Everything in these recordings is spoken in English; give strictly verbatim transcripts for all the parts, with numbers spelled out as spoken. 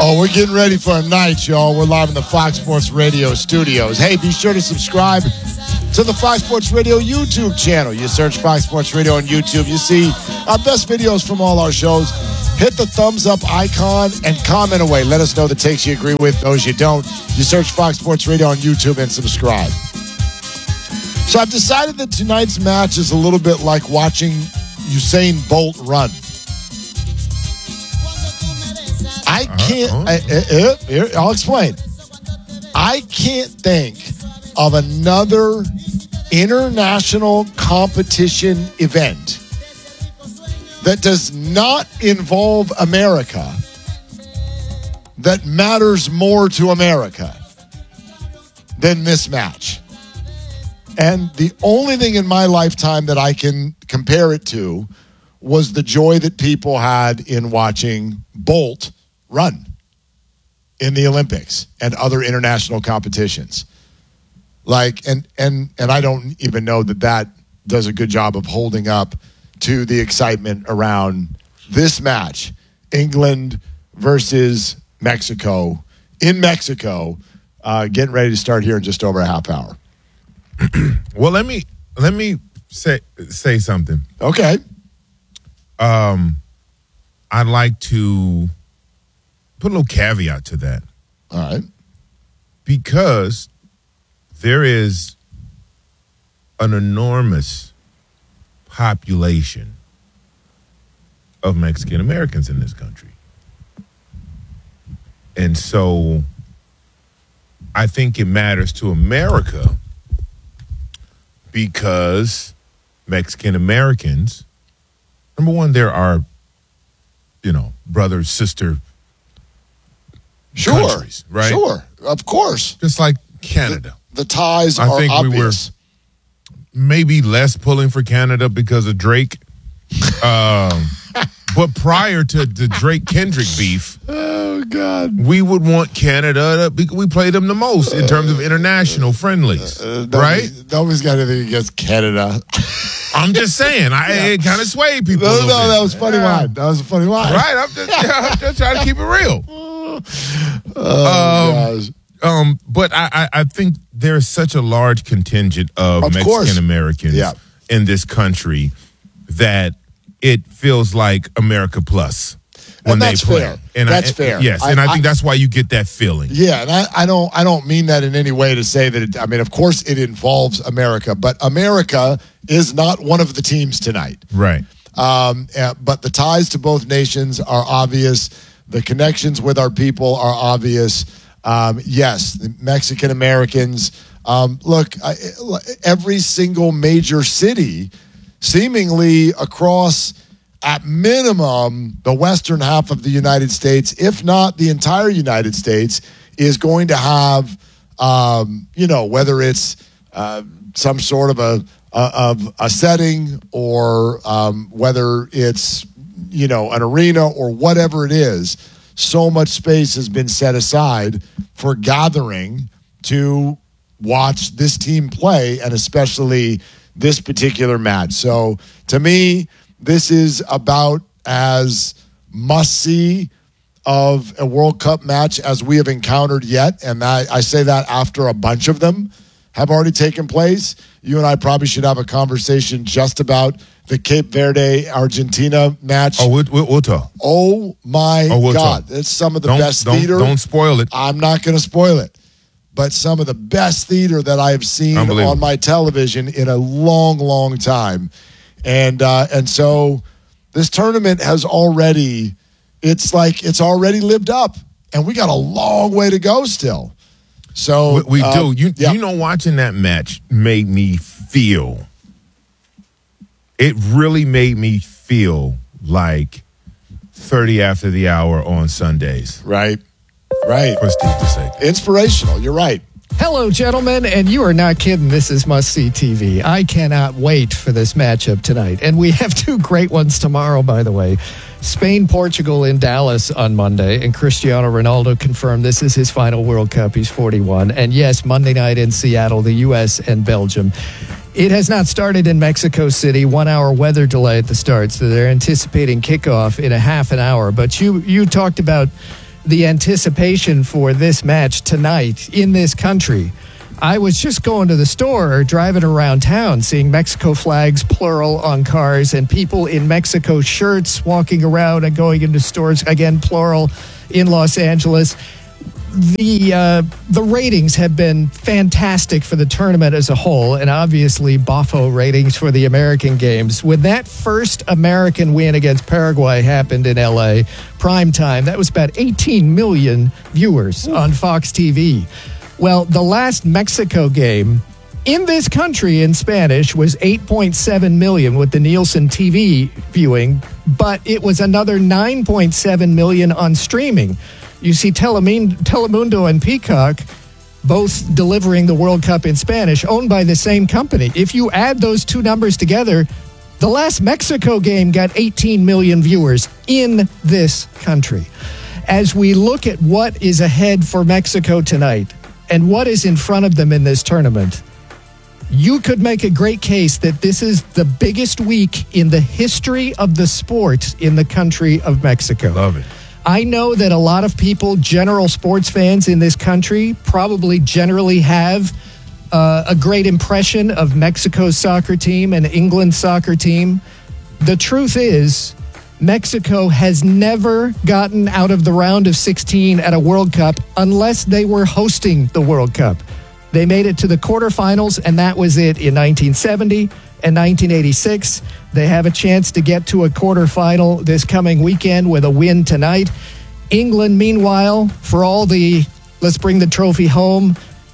Oh, we're getting ready for a night, y'all. We're live in the Fox Sports Radio studios. Hey, be sure to subscribe to the Fox Sports Radio YouTube channel. You search Fox Sports Radio on YouTube. You see our best videos from all our shows. Hit the thumbs up icon and comment away. Let us know the takes you agree with, those you don't. You search Fox Sports Radio on YouTube and subscribe. So I've decided that tonight's match is a little bit like watching Usain Bolt run. I can't, I, I, I, I'll explain. I can't think of another international competition event that does not involve America that matters more to America than this match. And the only thing in my lifetime that I can compare it to was the joy that people had in watching Bolt run in the Olympics and other international competitions. Like, and and and I don't even know that that does a good job of holding up to the excitement around this match, England versus Mexico, in Mexico, uh, getting ready to start here in just over a half hour. Well, let me let me say say something. Okay. Um, I'd like to put a little caveat to that. All right. Because there is an enormous population of Mexican Americans in this country. And so I think it matters to America because Mexican Americans, number one, there are, you know, brother, sister sure, countries, right? Sure, of course. Just like Canada. The, the ties I are think obvious. We were maybe less pulling for Canada because of Drake. um, but prior to the Drake-Kendrick beef, oh, God, we would want Canada to, we play them the most in terms of international friendlies, uh, uh, right? Nobody's got anything against Canada. I'm just saying, I yeah. it kind of swayed people. No, a little no, bit. that was funny yeah. line. That was a funny line. Right, I'm just, I'm just trying to keep it real. Oh, um, gosh. Um, but I, I, I think there's such a large contingent of, of Mexican Americans yeah. in this country that it feels like America Plus when and they that's play. Fair. And that's I, fair. Yes, I, and I, I think I, that's why you get that feeling. Yeah, and I, I don't I don't mean that in any way to say that it, I mean, of course it involves America, but America is not one of the teams tonight. Right. Um, uh, but the ties to both nations are obvious. The connections with our people are obvious. Um, yes, the Mexican Americans. Um, look, I, every single major city, seemingly across, at minimum, the western half of the United States, if not the entire United States, is going to have, um, you know, whether it's uh, some sort of a, a of a setting or um, whether it's, you know, an arena or whatever it is. So much space has been set aside for gathering to watch this team play, and especially this particular match. So to me, this is about as must-see of a World Cup match as we have encountered yet, and I, I say that after a bunch of them have already taken place. You and I probably should have a conversation just about the Cape Verde Argentina match. Oh, we'll, we'll, we'll talk. Oh my oh, we'll God! talk. It's some of the don't, best don't, theater. Don't spoil it. I'm not going to spoil it, but some of the best theater that I have seen on my television in a long, long time, and uh, and so this tournament has already. It's like it's already lived up, and we got a long way to go still. So we, we um, do. You yeah. you know, watching that match made me feel. It really made me feel like thirty after the hour on Sundays. Right, right. For Steve to say. Inspirational. You're right. Hello, gentlemen, and you are not kidding. This is must-see T V. I cannot wait for this matchup tonight. And we have two great ones tomorrow, by the way. Spain-Portugal in Dallas on Monday, and Cristiano Ronaldo confirmed this is his final World Cup. He's forty-one. And yes, Monday night in Seattle, the U S and Belgium. It has not started in Mexico City. One-hour weather delay at the start, so they're anticipating kickoff in a half an hour. But you you talked about the anticipation for this match tonight in this country. I was just going to the store or driving around town, seeing Mexico flags, plural, on cars, and people in Mexico shirts walking around and going into stores, again, plural, in Los Angeles. The uh, the ratings have been fantastic for the tournament as a whole, and obviously Bofo ratings for the American games. When that first American win against Paraguay happened in L A, prime time, that was about eighteen million viewers on Fox T V. Well, the last Mexico game in this country in Spanish was eight point seven million with the Nielsen T V viewing, but it was another nine point seven million on streaming. You see Telemun- Telemundo and Peacock both delivering the World Cup in Spanish, owned by the same company. If you add those two numbers together, the last Mexico game got eighteen million viewers in this country. As we look at what is ahead for Mexico tonight and what is in front of them in this tournament, you could make a great case that this is the biggest week in the history of the sport in the country of Mexico. Love it. I know that a lot of people, general sports fans in this country, probably generally have uh, a great impression of Mexico's soccer team and England's soccer team. The truth is, Mexico has never gotten out of the round of sixteen at a World Cup unless they were hosting the World Cup. They made it to the quarterfinals, and that was it in nineteen seventy and nineteen eighty-six. They have a chance to get to a quarterfinal this coming weekend with a win tonight. England, meanwhile, for all the let's bring the trophy home,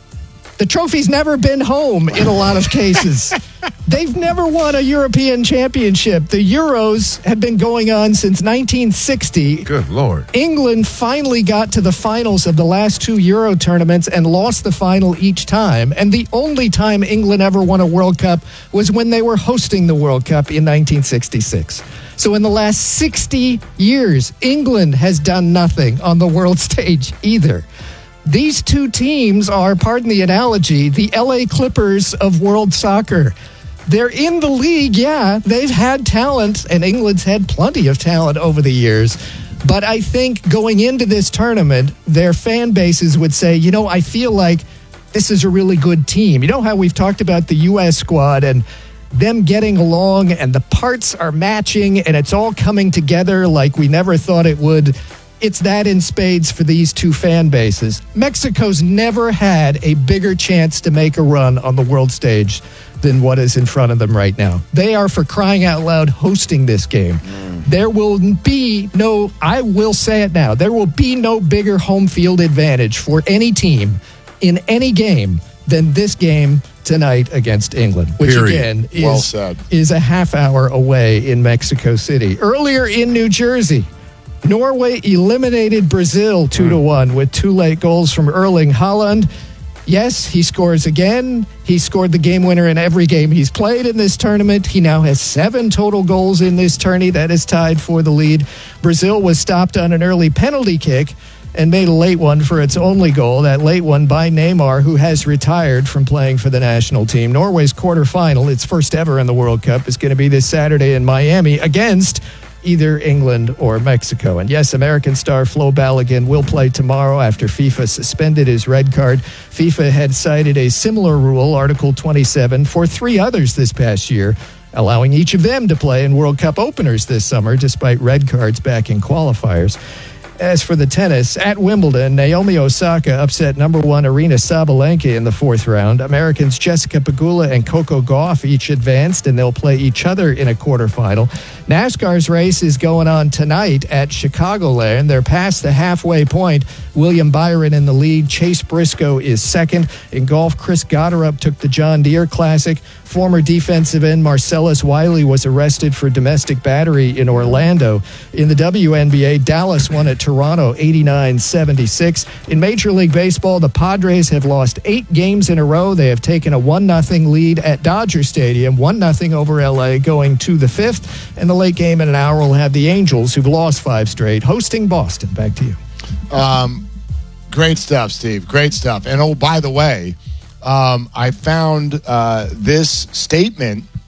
the trophy's never been home in a lot of cases. They've never won a European championship. The Euros have been going on since nineteen sixty. Good Lord. England finally got to the finals of the last two Euro tournaments and lost the final each time. And the only time England ever won a World Cup was when they were hosting the World Cup in nineteen sixty-six. So in the last sixty years, England has done nothing on the world stage either. These two teams are, pardon the analogy, the L A Clippers of world soccer. They're in the league, yeah. They've had talent, and England's had plenty of talent over the years. But I think going into this tournament, their fan bases would say, you know, I feel like this is a really good team. You know how we've talked about the U S squad and them getting along, and the parts are matching, and it's all coming together like we never thought it would. It's that in spades for these two fan bases. Mexico's never had a bigger chance to make a run on the world stage than what is in front of them right now. They are, for crying out loud, hosting this game. Mm. There will be no, I will say it now, there will be no bigger home field advantage for any team in any game than this game tonight against England, which Period. again is, Well said. is a half hour away in Mexico City. Earlier in New Jersey, Norway eliminated Brazil two to one with two late goals from Erling Haaland. Yes, he scores again. He scored the game winner in every game he's played in this tournament. He now has seven total goals in this tourney. That is tied for the lead. Brazil was stopped on an early penalty kick and made a late one for its only goal. That late one by Neymar, who has retired from playing for the national team. Norway's quarterfinal, its first ever in the World Cup, is going to be this Saturday in Miami against either England or Mexico. And yes, American star Flo Balogun will play tomorrow after FIFA suspended his red card. FIFA had cited a similar rule, Article twenty-seven, for three others this past year, allowing each of them to play in World Cup openers this summer, despite red cards back in qualifiers. As for the tennis, at Wimbledon, Naomi Osaka upset number one Aryna Sabalenka in the fourth round. Americans Jessica Pegula and Coco Gauff each advanced, and they'll play each other in a quarterfinal. NASCAR's race is going on tonight at Chicagoland. They're past the halfway point. William Byron in the lead. Chase Briscoe is second. In golf, Chris Gotterup took the John Deere Classic. Former defensive end Marcellus Wiley was arrested for domestic battery in Orlando. In the W N B A, Dallas won at Toronto eighty-nine seventy-six. In Major League Baseball, the Padres have lost eight games in a row. They have taken a one nothing lead at Dodger Stadium, one nothing over L A, going to the fifth. And the late game in an hour will have the Angels, who've lost five straight, hosting Boston. Back to you. Um, great stuff, Steve. Great stuff. And oh, by the way, um, I found uh, this statement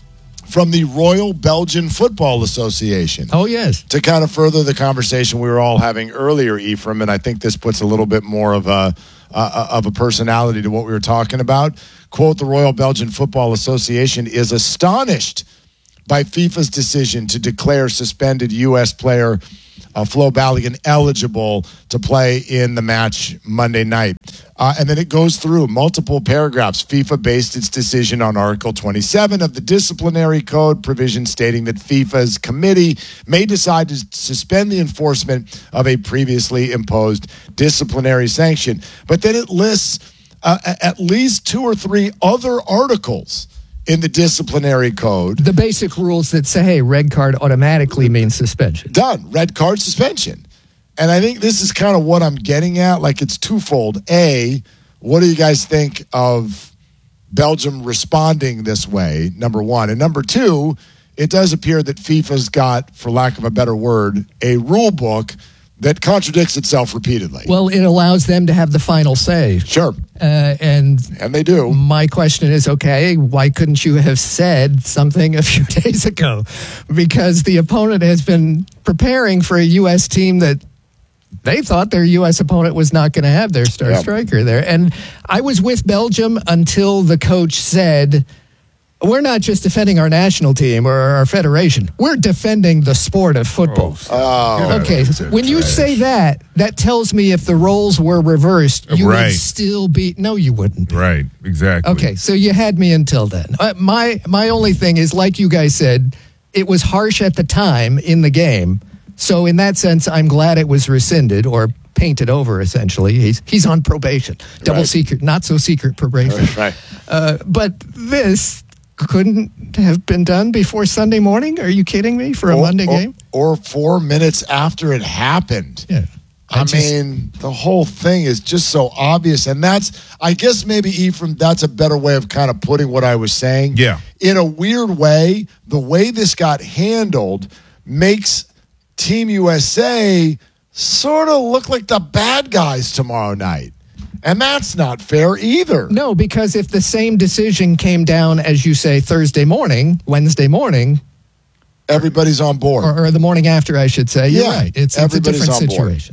from the Royal Belgian Football Association. Oh, yes. To kind of further the conversation we were all having earlier, Ephraim, and I think this puts a little bit more of a uh, of a personality to what we were talking about. Quote, the Royal Belgian Football Association is astonished by FIFA's decision to declare suspended U S player uh, Flo Balogun eligible to play in the match Monday night. Uh, and then it goes through multiple paragraphs. FIFA based its decision on Article twenty-seven of the Disciplinary Code, provision stating that FIFA's committee may decide to suspend the enforcement of a previously imposed disciplinary sanction. But then it lists uh, at least two or three other articles in the disciplinary code. The basic rules that say, hey, red card automatically means suspension. Done. Red card suspension. And I think this is kind of what I'm getting at. Like, it's twofold. A, what do you guys think of Belgium responding this way, number one? And number two, it does appear that FIFA's got, for lack of a better word, a rule book that contradicts itself repeatedly. Well, it allows them to have the final say. Sure. Uh, and and they do. My question is, okay, why couldn't you have said something a few days ago? Because the opponent has been preparing for a U S team that they thought their U S opponent was not going to have their star Yep. striker there. And I was with Belgium until the coach said, we're not just defending our national team or our federation. We're defending the sport of football. Oh, Okay, so when you say that, that tells me if the roles were reversed, you Right. would still be. No, you wouldn't. Right, exactly. Okay, so you had me until then. Uh, my my only thing is, like you guys said, it was harsh at the time in the game. So in that sense, I'm glad it was rescinded or painted over. Essentially, he's he's on probation, double Right. secret, not so secret probation. right. Uh, but this couldn't have been done before Sunday morning. Are you kidding me? For a Or- Monday or- game? Or four minutes after it happened. Yeah. I, I just- mean, the whole thing is just so obvious. And that's, I guess maybe, Ephraim, that's a better way of kind of putting what I was saying. Yeah. In a weird way, the way this got handled makes Team U S A sort of look like the bad guys tomorrow night. And that's not fair either. No, because if the same decision came down, as you say, Thursday morning, Wednesday morning, Everybody's on board. or, or the morning after, I should say, you're Yeah, right. It's, it's a everybody's different on board. situation.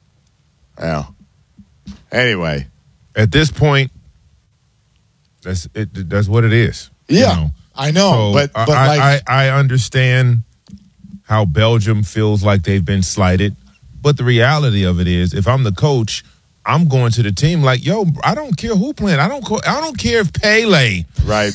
yeah. Anyway. At this point, that's it. That's what it is. you Yeah. know? I know. So but but I, like, I, I understand how Belgium feels like they've been slighted, but the reality of it is, if I'm the coach, I'm going to the team like, yo, I don't care who playing. I don't. I don't care if Pele right.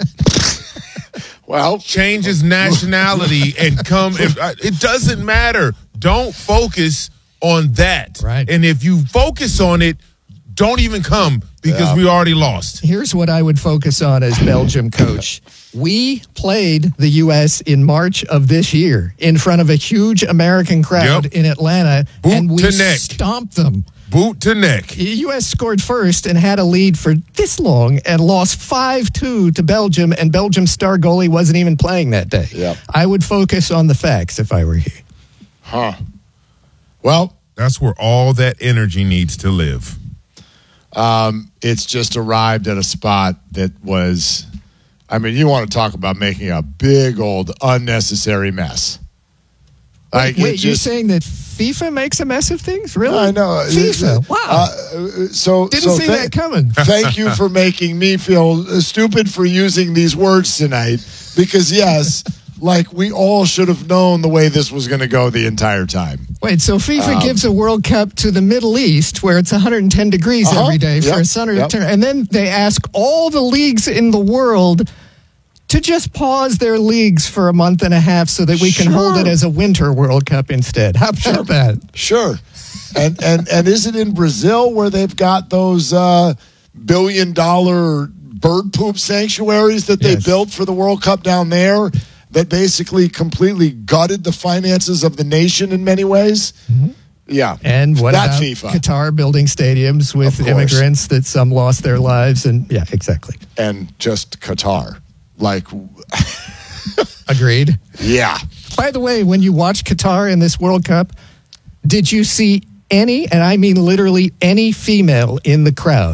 well, changes nationality and come. If, it doesn't matter. Don't focus on that. Right. And if you focus on it, don't even come because Yeah. we already lost. Here's what I would focus on as Belgium coach. We played the U S in March of this year in front of a huge American crowd Yep. in Atlanta, Boot and we to neck. stomped them. Boot to neck. The U S scored first and had a lead for this long and lost five two to Belgium, and Belgium's star goalie wasn't even playing that day. Yep. I would focus on the facts if I were you. huh. Well, That's where all that energy needs to live. um, it's just arrived at a spot that was, I mean, you want to talk about making a big old unnecessary mess. Like, Wait, it wait you're just- saying that FIFA makes a mess of things? Really? I know. FIFA. Wow. Uh, so Didn't so see thank- that coming. Thank you for making me feel uh, stupid for using these words tonight. Because yes, like we all should have known the way this was going to go the entire time. Wait, so FIFA Um, gives a World Cup to the Middle East where it's one hundred ten degrees Uh-huh. every day for Yep. a sun Yep. turn, and then they ask all the leagues in the world to just pause their leagues for a month and a half so that we can hold Sure. it as a winter World Cup instead. How about that? Sure. And and and is it in Brazil where they've got those uh, billion dollar bird poop sanctuaries that they Yes. built for the World Cup down there that basically completely gutted the finances of the nation in many ways? Yeah. And what That about FIFA. Qatar building stadiums with Of course. immigrants that some lost their lives? And yeah, exactly. And just Qatar. Like, Agreed. yeah. By the way, when you watched Qatar in this World Cup, did you see any, and I mean literally any female in the crowd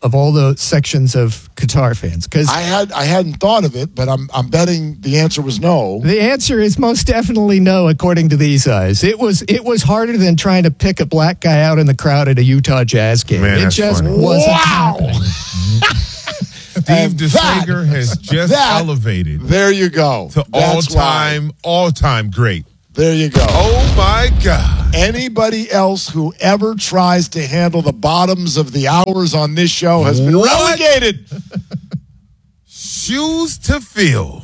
of all the sections of Qatar fans? Because I had I hadn't thought of it, but I'm I'm betting the answer was no. the answer is most definitely no, according to these eyes. It was it was harder than trying to pick a black guy out in the crowd at a Utah Jazz game. Man, it that's just funny. wasn't Wow. happening. Steve And DeSager that- has just that- elevated There you go. to That's why. all-time, all-time great. There you go. Oh, my God. Anybody else who ever tries to handle the bottoms of the hours on this show has been What? relegated. Shoes to fill.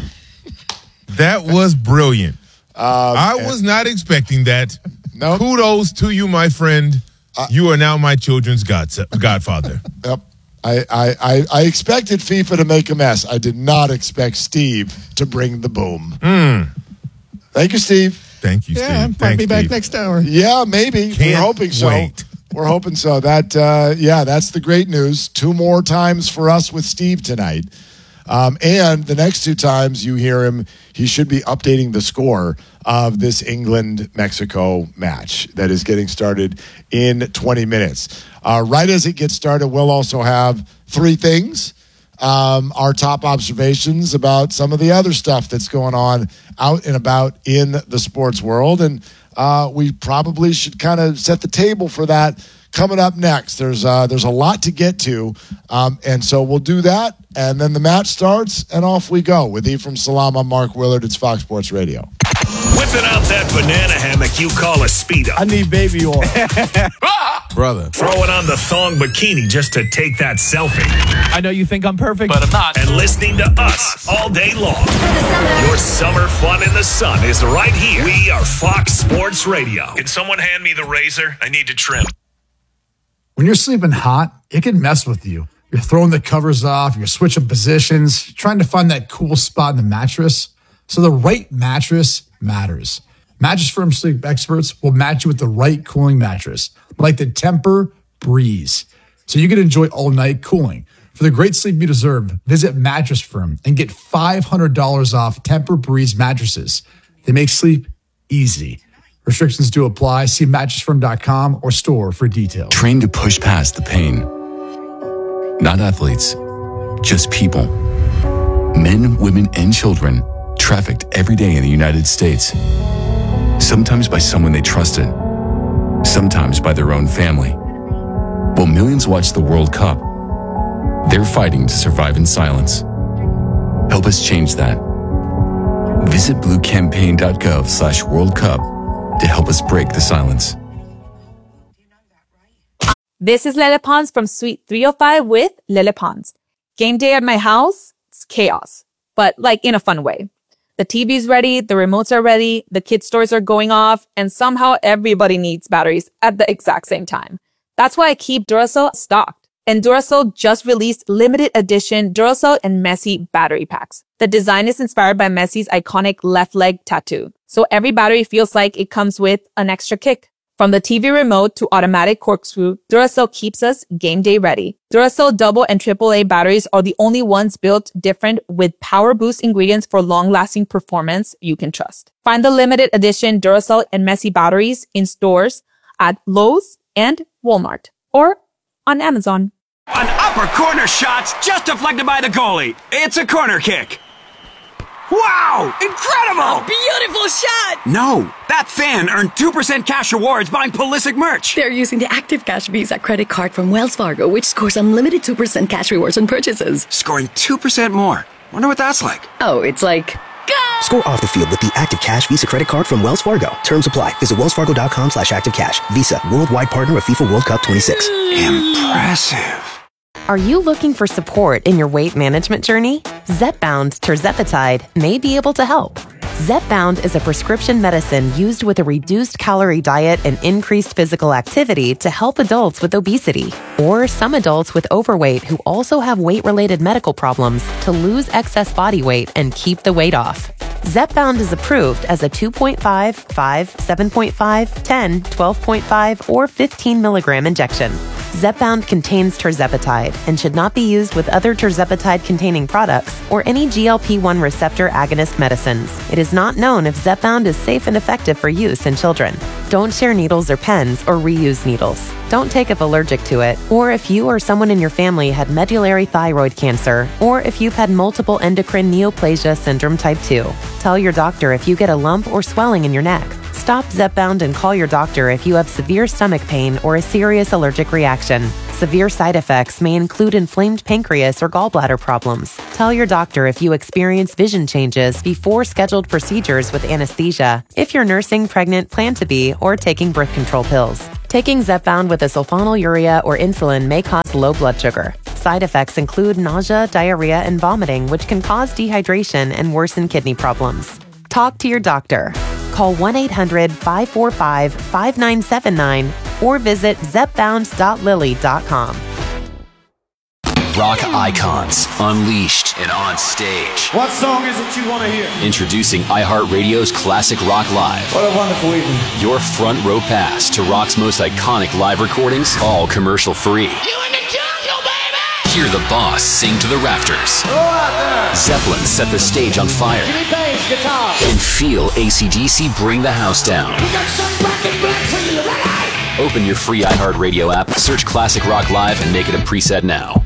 That was brilliant. I was not expecting that. Nope. Kudos to you, my friend. You are now my children's god- godfather. Yep. I, I, I, I expected FIFA to make a mess. I did not expect Steve to bring the boom. Mm. Thank you, Steve. Thank you, Steve. Yeah, might Thanks, be back Steve. next hour. Yeah, maybe. Can't We're hoping so. wait. We're hoping so. That uh, yeah, that's the great news. Two more times for us with Steve tonight. Um, and the next two times you hear him, he should be updating the score of this England-Mexico match that is getting started in twenty minutes. Uh, right as it gets started, we'll also have three things. Um, our top observations about some of the other stuff that's going on out and about in the sports world. And uh, we probably should kind of set the table for that coming up next. There's uh, there's a lot to get to. Um, and so we'll do that. And then the match starts and off we go. With Ephraim Salam, I'm Mark Willard. It's Fox Sports Radio. Whipping out that banana hammock you call a Speedo. I need baby oil. Brother. Throwing on the thong bikini just to take that selfie. I know you think I'm perfect, but I'm not. And listening to us all day long. Your summer fun in the sun is right here. We are Fox Sports Radio. Can someone hand me the razor? I need to trim. When you're sleeping hot, it can mess with you. You're throwing the covers off, you're switching positions, you're trying to find that cool spot in the mattress. So the right mattress matters. Mattress Firm sleep experts will match you with the right cooling mattress, like the Temper Breeze, so you can enjoy all night cooling. For the great sleep you deserve, visit Mattress Firm and get five hundred dollars off Temper Breeze mattresses. They make sleep easy. Restrictions do apply. See mattress firm dot com or store for details. Trained to push past the pain. Not athletes, just people. Men, women, and children trafficked every day in the United States. Sometimes by someone they trusted, sometimes by their own family. While millions watch the World Cup, they're fighting to survive in silence. Help us change that. Visit blue campaign dot gov slash World Cup to help us break the silence. This is Lele Pons from Suite three oh five with Lele Pons. Game day at my house, it's chaos, but like in a fun way. The T V's ready, the remotes are ready, the kids' toys are going off, and somehow everybody needs batteries at the exact same time. That's why I keep Duracell stocked. And Duracell just released limited edition Duracell and Messi battery packs. The design is inspired by Messi's iconic left leg tattoo. So every battery feels like it comes with an extra kick. From the T V remote to automatic corkscrew, Duracell keeps us game day ready. Duracell double and triple A batteries are the only ones built different with power boost ingredients for long-lasting performance you can trust. Find the limited edition Duracell and Messi batteries in stores at Lowe's and Walmart or on Amazon. An upper corner shot's just deflected by the goalie. It's a corner kick. Wow! Incredible! Beautiful shot! No, that fan earned two percent cash rewards buying Pulisic merch. They're using the Active Cash Visa credit card from Wells Fargo, which scores unlimited two percent cash rewards on purchases. Scoring two percent more. Wonder what that's like. Oh, it's like... Go! Score off the field with the Active Cash Visa credit card from Wells Fargo. Terms apply. Visit wellsfargo.com slash active cash. Visa, worldwide partner of FIFA World Cup twenty-six. Impressive. Are you looking for support in your weight management journey? Zepbound tirzepatide may be able to help. Zepbound is a prescription medicine used with a reduced calorie diet and increased physical activity to help adults with obesity or some adults with overweight who also have weight-related medical problems to lose excess body weight and keep the weight off. Zepbound is approved as a two point five, five, seven point five, ten, twelve point five, or fifteen milligram injection. Zepbound contains tirzepatide and should not be used with other tirzepatide-containing products or any G L P one receptor agonist medicines. It is not known if Zepbound is safe and effective for use in children. Don't share needles or pens or reuse needles. Don't take if allergic to it, or if you or someone in your family had medullary thyroid cancer, or if you've had multiple endocrine neoplasia syndrome type two. Tell your doctor if you get a lump or swelling in your neck. Stop Zepbound and call your doctor if you have severe stomach pain or a serious allergic reaction. Severe side effects may include inflamed pancreas or gallbladder problems. Tell your doctor if you experience vision changes before scheduled procedures with anesthesia, if you're nursing, pregnant, plan to be, or taking birth control pills. Taking Zepbound with a sulfonylurea or insulin may cause low blood sugar. Side effects include nausea, diarrhea, and vomiting, which can cause dehydration and worsen kidney problems. Talk to your doctor. Call one eight hundred five four five five nine seven nine or visit zepbound dot lilly dot com. Rock icons, unleashed and on stage. What song is it you want to hear? Introducing iHeartRadio's Classic Rock Live. What a wonderful evening. Your front row pass to rock's most iconic live recordings, all commercial free. You in the jungle, baby! Hear the boss sing to the rafters. Go out there! Zeppelin set the stage on fire. Give me bass, guitar. And feel A C D C bring the house down. We got some black and black for you, ready? Open your free iHeartRadio app, search Classic Rock Live, and make it a preset now.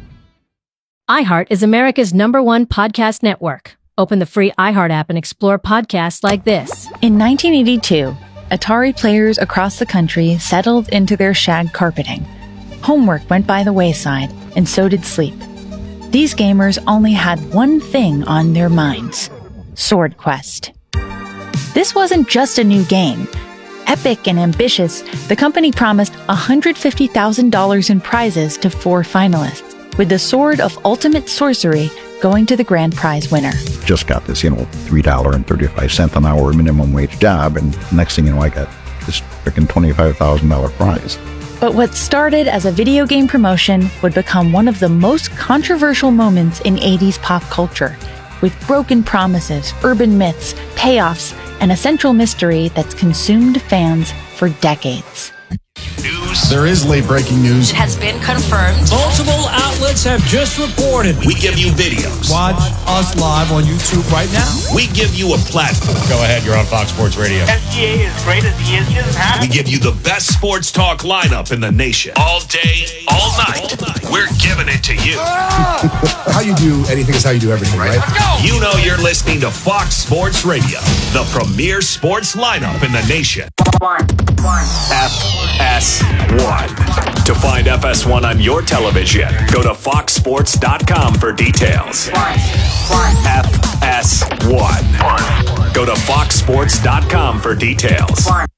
iHeart is America's number one podcast network. Open the free iHeart app and explore podcasts like this. In nineteen eighty-two, Atari players across the country settled into their shag carpeting. Homework went by the wayside, and so did sleep. These gamers only had one thing on their minds: Sword Quest. This wasn't just a new game. Epic and ambitious, the company promised one hundred fifty thousand dollars in prizes to four finalists, with the Sword of Ultimate Sorcery going to the grand prize winner. Just got this, you know, three dollars and thirty-five cents an hour minimum wage job, and next thing you know, I got this freaking twenty-five thousand dollars prize. But what started as a video game promotion would become one of the most controversial moments in eighties pop culture, with broken promises, urban myths, payoffs, and a central mystery that's consumed fans for decades. News. There is late breaking news. It has been confirmed. Multiple outlets have just reported. We give you videos. Watch us live on YouTube right now. We give you a platform. Go ahead, you're on Fox Sports Radio. S G A is great as he is. He doesn't have We give you the best sports talk lineup in the nation. All day, all night. All night. We're giving it to you. How you do anything is how you do everything, right? Let's go. You know you're listening to Fox Sports Radio, the premier sports lineup in the nation. One, one. F S one. To find F S one on your television, go to fox sports dot com for details. One, one. F S one. Go to fox sports dot com for details. One.